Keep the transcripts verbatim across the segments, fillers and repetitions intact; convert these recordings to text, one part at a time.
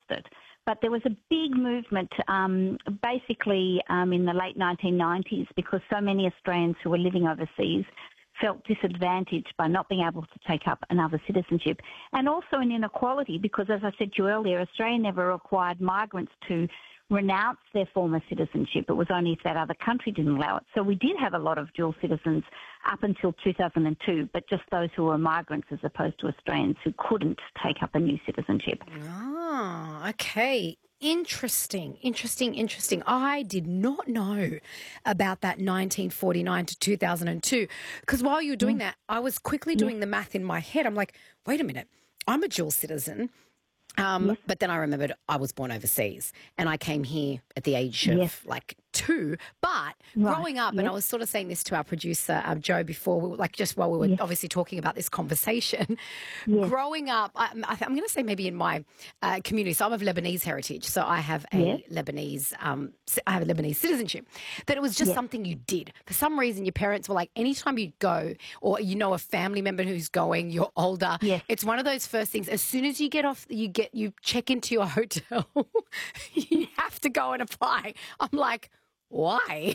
it. But there was a big movement um, basically um, in the late nineteen nineties because so many Australians who were living overseas felt disadvantaged by not being able to take up another citizenship. And also an inequality because, as I said to you earlier, Australia never required migrants to renounce their former citizenship. It was only if that other country didn't allow it. So we did have a lot of dual citizens up until two thousand two, but just those who were migrants as opposed to Australians who couldn't take up a new citizenship. Oh, okay. Interesting, interesting, interesting. I did not know about that nineteen forty-nine to two thousand two because while you were doing that, I was quickly doing the math in my head. I'm like, wait a minute, I'm a dual citizen. Um, Yes. But then I remembered I was born overseas and I came here at the age of Yes. like two. But Right. growing up, and Yes. I was sort of saying this to our producer, um, Joe, before, we were, like just while we were Yes. obviously talking about this conversation, Yes. growing up, I, I, I'm going to say maybe in my uh, community, so I'm of Lebanese heritage, so I have a Yes. Lebanese, um, ci- I have a Lebanese citizenship, that it was just Yes. something you did. For some reason, your parents were like, anytime you go or you know a family member who's going, you're older, Yes. it's one of those first things. As soon as you get off, you get you check into your hotel, you have to go and apply. I'm like, why?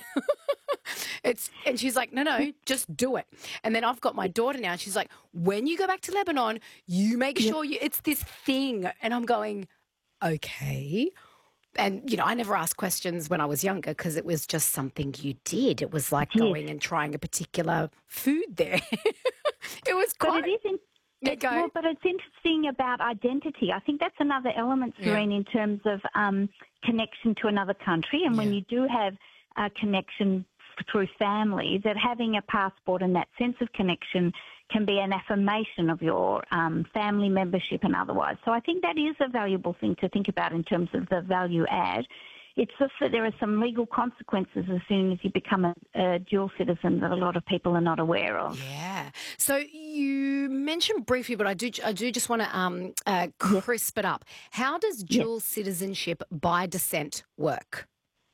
It's and she's like, no, no, just do it. And then I've got my daughter now. And she's like, when you go back to Lebanon, you make sure you. It's this thing. And I'm going, okay. And you know, I never asked questions when I was younger because it was just something you did. It was like Yes. going and trying a particular food there. It was But quite. it isn't. Yeah, go. Well, but it's interesting about identity. I think that's another element, Yeah. Serene, in terms of um, connection to another country. And when Yeah. you do have a connection f- through family, that having a passport and that sense of connection can be an affirmation of your um, family membership and otherwise. So I think that is a valuable thing to think about in terms of the value add. It's just that there are some legal consequences as soon as you become a, a dual citizen that a lot of people are not aware of. Yeah. So you mentioned briefly, but I do I do just want to um, uh, crisp it up. How does dual citizenship by descent work?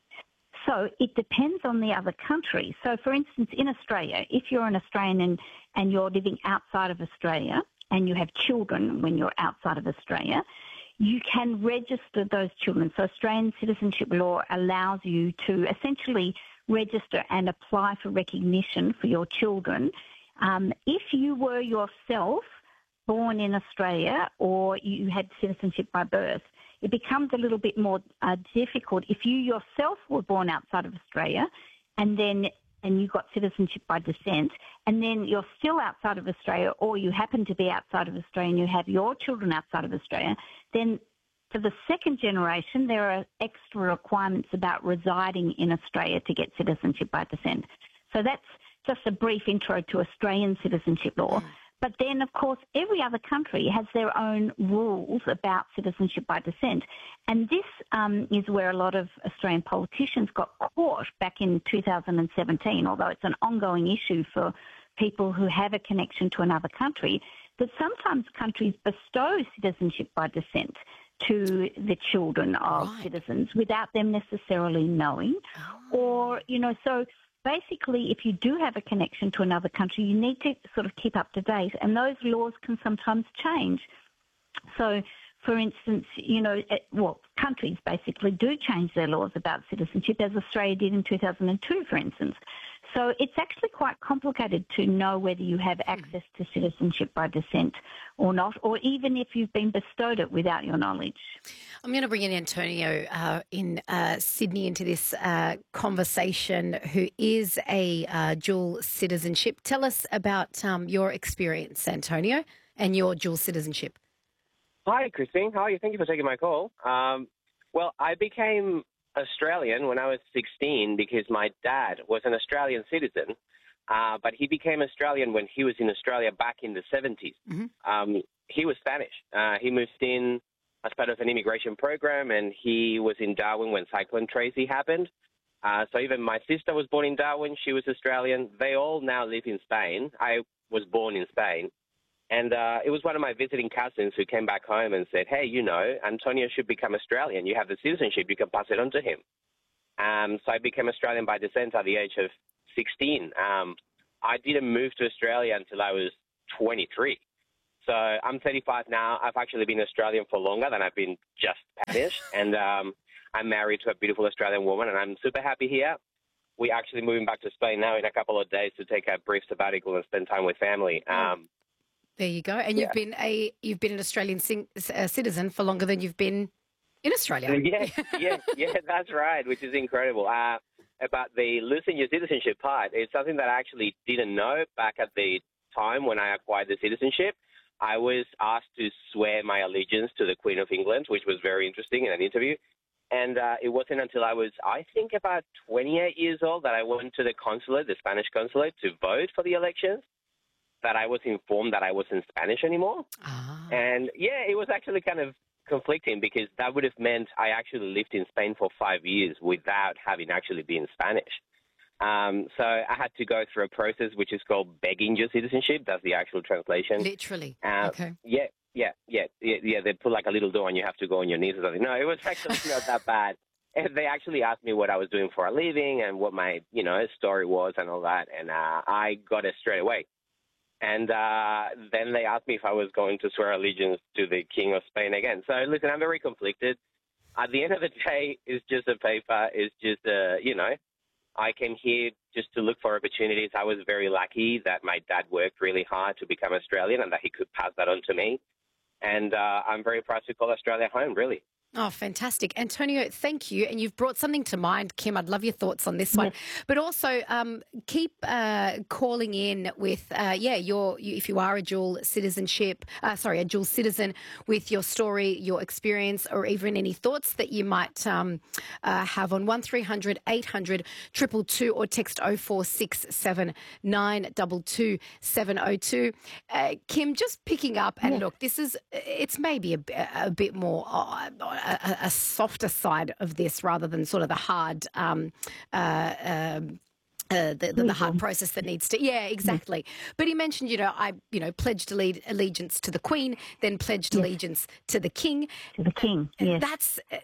So it depends on the other country. So, for instance, in Australia, if you're an Australian and, and you're living outside of Australia and you have children when you're outside of Australia, you can register those children. So Australian citizenship law allows you to essentially register and apply for recognition for your children. Um, if you were yourself born in Australia or you had citizenship by birth, it becomes a little bit more uh, difficult. If you yourself were born outside of Australia and then and you got citizenship by descent, and then you're still outside of Australia, or you happen to be outside of Australia and you have your children outside of Australia, then for the second generation, there are extra requirements about residing in Australia to get citizenship by descent. So that's just a brief intro to Australian citizenship law. But then, of course, every other country has their own rules about citizenship by descent. And this um, is where a lot of Australian politicians got caught back in two thousand seventeen, although it's an ongoing issue for people who have a connection to another country, that sometimes countries bestow citizenship by descent to the children of Right. citizens without them necessarily knowing. Or, you know, so basically, if you do have a connection to another country, you need to sort of keep up to date, and those laws can sometimes change. So, for instance, you know, it, well, countries basically do change their laws about citizenship, as Australia did in two thousand two, for instance. So it's actually quite complicated to know whether you have access to citizenship by descent or not, or even if you've been bestowed it without your knowledge. I'm going to bring in Antonio uh, in uh, Sydney into this uh, conversation, who is a uh, dual citizenship. Tell us about um, your experience, Antonio, and your dual citizenship. Hi, Christine. How are you? Thank you for taking my call. Um, well, I became Australian when I was sixteen because my dad was an Australian citizen, uh, but he became Australian when he was in Australia back in the seventies. Mm-hmm. Um, he was Spanish. Uh, he moved in as part of an immigration program, and he was in Darwin when Cyclone Tracy happened. Uh, so even my sister was born in Darwin. She was Australian. They all now live in Spain. I was born in Spain. And uh, it was one of my visiting cousins who came back home and said, hey, you know, Antonio should become Australian. You have the citizenship. You can pass it on to him. Um, so I became Australian by descent at the age of sixteen. Um, I didn't move to Australia until I was twenty-three. So I'm thirty-five now. I've actually been Australian for longer than I've been just Spanish. And um, I'm married to a beautiful Australian woman, and I'm super happy here. We're actually moving back to Spain now in a couple of days to take a brief sabbatical and spend time with family. Um, there you go. And you've yeah. been a you've been an Australian sing, uh, citizen for longer than you've been in Australia. Yeah, yeah, yeah, that's right, which is incredible. Uh, about the losing your citizenship part, it's something that I actually didn't know back at the time when I acquired the citizenship. I was asked to swear my allegiance to the Queen of England, which was very interesting in an interview. And uh, it wasn't until I was, I think, about twenty-eight years old that I went to the consulate, the Spanish consulate, to vote for the elections, that I was informed that I wasn't Spanish anymore. Ah. And, yeah, it was actually kind of conflicting because that would have meant I actually lived in Spain for five years without having actually been Spanish. Um, so I had to go through a process which is called begging your citizenship. That's the actual translation. Literally. Uh, okay. Yeah. Yeah, yeah, yeah, yeah. They put like a little door and you have to go on your knees or something. No, it was actually not that bad. And they actually asked me what I was doing for a living and what my, you know, story was and all that. And uh, I got it straight away. And uh, then they asked me if I was going to swear allegiance to the King of Spain again. So, listen, I'm very conflicted. At the end of the day, it's just a paper. It's just, uh, you know, I came here just to look for opportunities. I was very lucky that my dad worked really hard to become Australian and that he could pass that on to me. And uh, I'm very proud to call Australia home, really. Oh, fantastic. Antonio, thank you. And you've brought something to mind, Kim. I'd love your thoughts on this one. Yes. But also um, keep uh, calling in with, uh, yeah, your you, if you are a dual citizenship, uh, sorry, a dual citizen with your story, your experience, or even any thoughts that you might um, uh, have on one three hundred eight hundred two two two or text oh four six seven nine two two seven oh two. Uh, Kim, just picking up, and yes. look, this is, it's maybe a, a bit more... Uh, A, a softer side of this rather than sort of the hard um, uh, um, uh, the, the, the hard process that needs to, yeah, exactly. Yes. But he mentioned, you know, I, you know, pledged alle- allegiance to the Queen, then pledged yes. allegiance to the King. To the King, yes. That's, uh,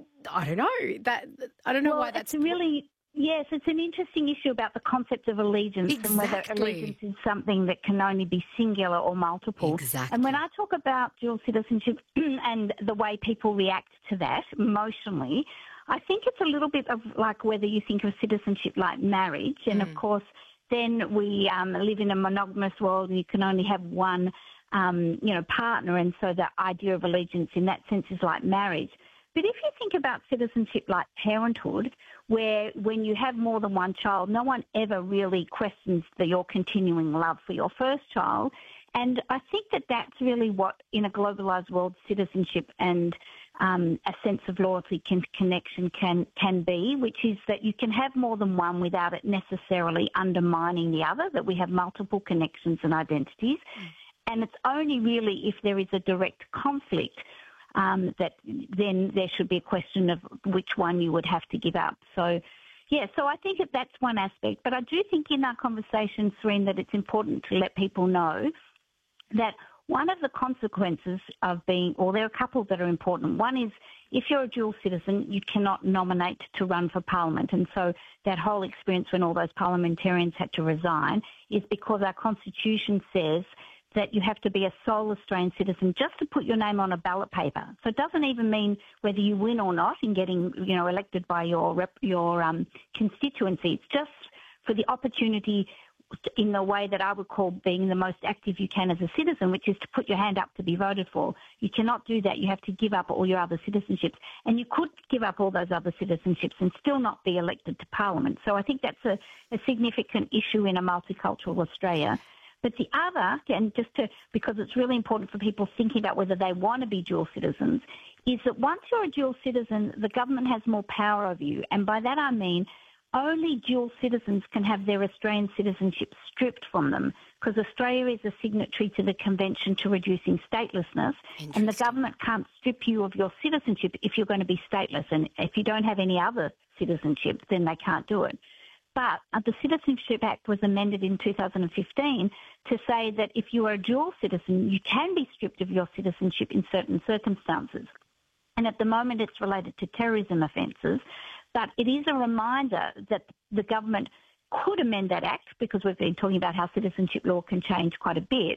I don't know, that, I don't know well, why that's... It's really... Yes, it's an interesting issue about the concept of allegiance exactly. and whether allegiance is something that can only be singular or multiple. Exactly. And when I talk about dual citizenship and the way people react to that emotionally, I think it's a little bit of like whether you think of citizenship like marriage. And, mm. of course, then we um, live in a monogamous world and you can only have one, um, you know, partner. And so the idea of allegiance in that sense is like marriage. But if you think about citizenship like parenthood, where when you have more than one child, no one ever really questions the, your continuing love for your first child. And I think that that's really what, in a globalised world, citizenship and um, a sense of loyalty can, connection can, can be, which is that you can have more than one without it necessarily undermining the other, that we have multiple connections and identities. Mm. And it's only really if there is a direct conflict Um, that then there should be a question of which one you would have to give up. So, yeah, so I think that that's one aspect. But I do think in our conversation, Serene, that it's important to let people know that one of the consequences of being, or there are a couple that are important. One is if you're a dual citizen, you cannot nominate to run for Parliament. And so that whole experience when all those parliamentarians had to resign is because our Constitution says that you have to be a sole Australian citizen just to put your name on a ballot paper. So it doesn't even mean whether you win or not in getting, you know, elected by your rep, your um, constituency. It's just for the opportunity in the way that I would call being the most active you can as a citizen, which is to put your hand up to be voted for. You cannot do that. You have to give up all your other citizenships. And you could give up all those other citizenships and still not be elected to Parliament. So I think that's a, a significant issue in a multicultural Australia. But the other, and just to, because it's really important for people thinking about whether they want to be dual citizens, is that once you're a dual citizen, the government has more power over you. And by that I mean only dual citizens can have their Australian citizenship stripped from them, because Australia is a signatory to the Convention to Reducing Statelessness, and the government can't strip you of your citizenship if you're going to be stateless. And if you don't have any other citizenship, then they can't do it. But the Citizenship Act was amended in two thousand fifteen to say that if you are a dual citizen, you can be stripped of your citizenship in certain circumstances. And at the moment, it's related to terrorism offences. But it is a reminder that the government could amend that act, because we've been talking about how citizenship law can change quite a bit,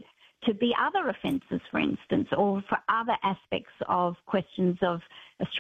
to be other offences, for instance, or for other aspects of questions of Australian